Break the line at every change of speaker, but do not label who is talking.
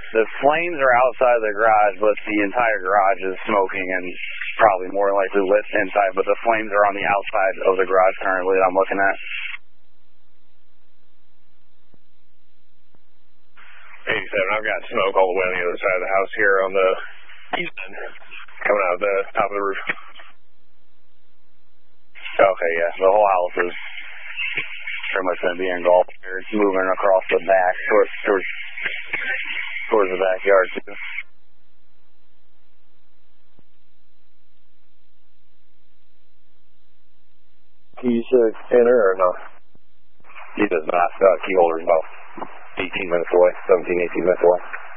The flames are outside the garage, but the entire garage is smoking and probably more likely lit inside, but the flames are on the outside of the garage currently that I'm looking at.
87, I've got smoke all the way on the other side of the house here on the east end, coming out of the top of the roof.
Okay, yeah, the whole house is pretty much going to be engulfed here. It's moving across the back towards the backyard, too.
Keys enter or no? He does not. Key holder's about 18 minutes away, 17, 18 minutes away.